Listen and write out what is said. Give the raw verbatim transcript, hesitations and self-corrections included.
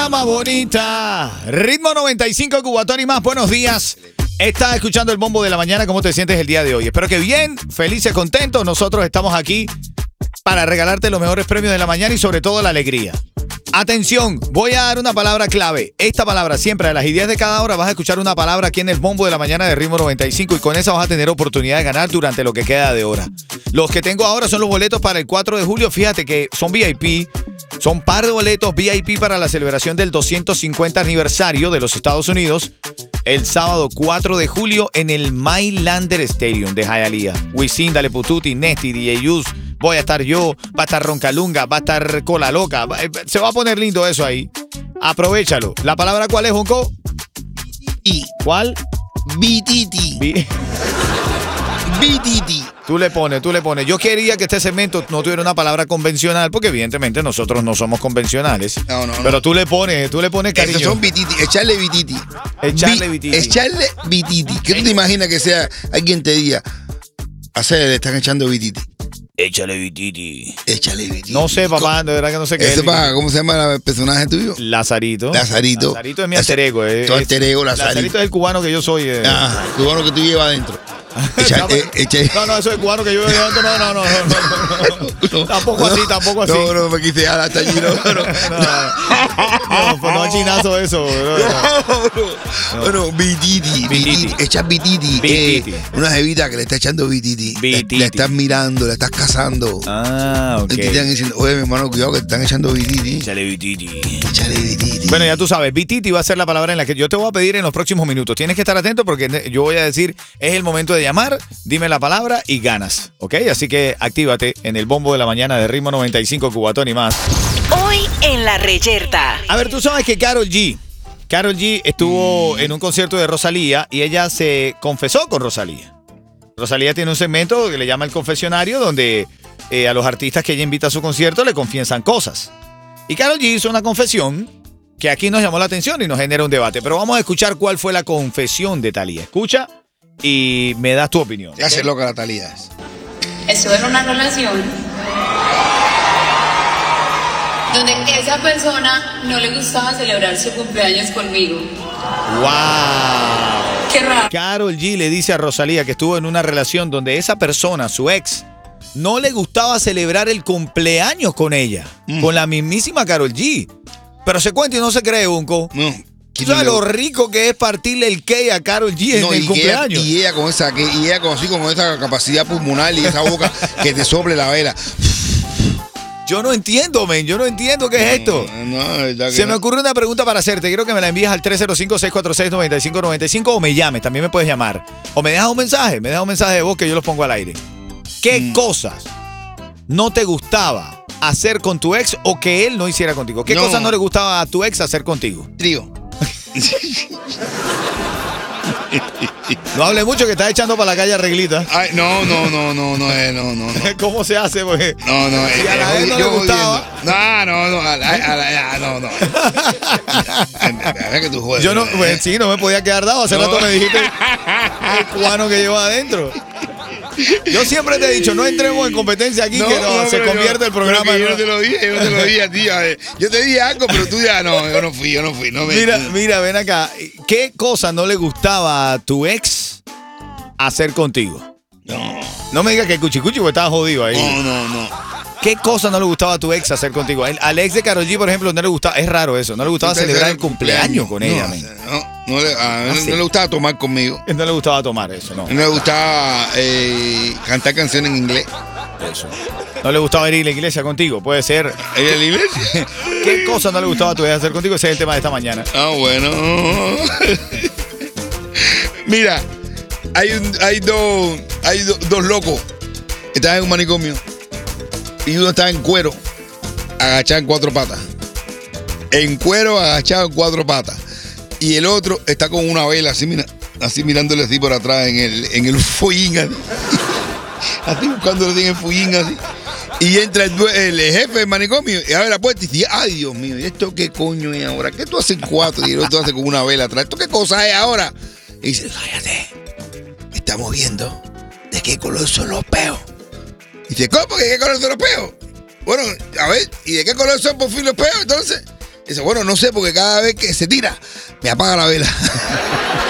la más bonita. Ritmo noventa y cinco, Cubatón y más. Buenos días. Estás escuchando el bombo de la mañana. ¿Cómo te sientes el día de hoy? Espero que bien, felices, contentos. Nosotros estamos aquí para regalarte los mejores premios de la mañana y sobre todo la alegría. Atención, voy a dar una palabra clave. Esta palabra siempre a las diez de cada hora vas a escuchar una palabra aquí en el bombo de la mañana de Ritmo noventa y cinco y con esa vas a tener oportunidad de ganar durante lo que queda de hora. Los que tengo ahora son los boletos para el cuatro de julio. Fíjate que son V I P. Son par de boletos V I P para la celebración del doscientos cincuenta aniversario de los Estados Unidos el sábado cuatro de julio en el Mylander Stadium de Hialeah. Wisin, Dale Pututi, Nesti, D J Yus, voy a estar yo, va a estar Roncalunga, va a estar Cola Loca. Se va a poner lindo eso ahí. Aprovechalo. ¿La palabra cuál es, Jonco? Y. ¿Cuál? Bititi. Bi- Bititi. Tú le pones, tú le pones. Yo quería que este segmento no tuviera una palabra convencional, porque evidentemente nosotros no somos convencionales. No, no, no. Pero tú le pones, tú le pones cariño. Esos son bititi. Echarle bititi. Echarle Bi- bititi. Echarle bititi. ¿Qué tú te imaginas que sea alguien te diga? Hacer, le están echando bititi. Échale bititi. Échale bititi. No sé, papá, de verdad que no sé qué Ese es. pa, ¿cómo se llama el personaje tuyo? Lazarito. Lazarito. Lazarito es mi alter ego. Eh. Tu alter ego, Lazarito. Lazarito es el cubano que yo soy. Eh. Ah, cubano que tú llevas adentro. Echa, no, eh, echa, no, no, eso es cubano que yo veo dentro. No, no, no, no, no, no. Tampoco así, tampoco así. No, no, me quise dar hasta allí. No, no, no. No, pues no es chinazo eso. No, no. Bueno, bititi, bititi. Echa bititi. Bititi. Eh, una jevita que le está echando bititi. Bititi. La estás mirando, la estás cazando. Ah, ok. Y te están diciendo, oye, mi hermano, cuidado que te están echando bititi. Échale bititi. Échale bititi. Bueno, ya tú sabes, bititi va a ser la palabra en la que yo te voy a pedir en los próximos minutos. Tienes que estar atento porque yo voy a decir, es el momento de llamar, dime la palabra y ganas, ¿ok? Así que actívate en el bombo de la mañana de Ritmo noventa y cinco, Cubatón y más. Hoy en La Reyerta. A ver, tú sabes que Karol G, Karol G estuvo mm. en un concierto de Rosalía y ella se confesó con Rosalía. Rosalía tiene un segmento que le llama El Confesionario, donde eh, a los artistas que ella invita a su concierto le confiesan cosas. Y Karol G hizo una confesión que aquí nos llamó la atención y nos genera un debate. Pero vamos a escuchar cuál fue la confesión de Thalía. Escucha y me das tu opinión. Ya se loca la Thalía. Estuve en una relación donde esa persona no le gustaba celebrar su cumpleaños conmigo. ¡Wow! ¡Qué raro! Karol G le dice a Rosalía que estuvo en una relación donde esa persona, su ex, no le gustaba celebrar el cumpleaños con ella, mm. con la mismísima Karol G. Pero se cuenta y no se cree, Unco. No. ¿Tú sabes lo rico que es partirle el cake a Karol G en no, el y cumpleaños? Ella, y ella con esa, que, y ella con, así con esa capacidad pulmonar y esa boca que te sople la vela. Yo no entiendo, men. Yo no entiendo qué es esto. No, no, verdad que Se no. me ocurre una pregunta para hacerte. Quiero que me la envíes al tres cero cinco, seis cuatro seis, nueve cinco nueve cinco o me llames. También me puedes llamar. O me dejas un mensaje. Me dejas un mensaje de voz que yo los pongo al aire. ¿Qué mm. cosas no te gustaba hacer con tu ex o que él no hiciera contigo? ¿Qué no. cosas no le gustaba a tu ex hacer contigo? Trío. No hable mucho que estás echando para la calle arreglita. Ay, no, no, no, no, no, no, no, no. ¿Cómo se hace, pues? No, no, si eh, a la eh, vez no yo le gustaba. No, no, no, a la, a la, a, no, no. A ver que tú juegas. Yo no, pues sí, no me podía quedar dado. Hace no. rato me dijiste el cubano que lleva adentro. Yo siempre te he dicho, no entremos en competencia aquí, no, que no, no se convierte yo, el programa. Yo no te lo dije, yo no te lo dije a ti. A ver, yo te dije algo, pero tú ya no, yo no fui, yo no fui. No me, mira, mira, ven acá. ¿Qué cosa no le gustaba a tu ex hacer contigo? No. No me digas que el cuchicuchi porque estaba jodido ahí. No, no, no. ¿Qué cosa no le gustaba a tu ex hacer contigo? Al ex de Karol G, por ejemplo, no le gustaba, es raro eso, no le gustaba celebrar el cumpleaños, cumpleaños con no, ella. No, no, le, a, no, no le gustaba tomar conmigo. No le gustaba tomar eso, no. No le gustaba eh, cantar canciones en inglés. Eso. No le gustaba ir a la iglesia contigo, puede ser. ¿Ir a la iglesia? ¿Qué cosa no le gustaba a tu ex hacer contigo? Ese es el tema de esta mañana. Ah, bueno. Mira, hay, un, hay, dos, hay do, dos locos. Están en un manicomio. Y uno está en cuero, agachado en cuatro patas. En cuero, agachado en cuatro patas. Y el otro está con una vela, así, mira, así mirándole así por atrás en el, en el fullín. Así, así buscándole así en el fullín, así. Y entra el, el jefe del manicomio y abre la puerta y dice, ay, Dios mío, ¿y esto qué coño es ahora? ¿Qué tú haces en cuatro? Y el otro hace con una vela atrás. ¿Esto qué cosa es ahora? Y dice, cállate, estamos viendo de qué color son los peos. Dice, ¿cómo que qué color son los peos? Bueno, a ver, ¿y de qué color son por fin los peos entonces? Dice, bueno, no sé, porque cada vez que se tira, me apaga la vela.